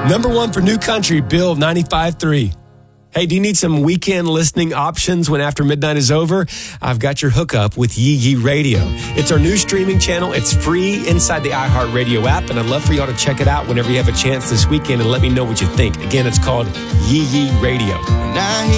Number one for New Country, Bill 95.3. Hey, do you need some weekend listening options when after midnight is over? I've got your hookup with Yee Yee Radio. It's our new streaming channel. It's free inside the iHeartRadio app, and I'd love for y'all to check it out whenever you have a chance this weekend and let me know what you think. Again, it's called Yee Yee Radio.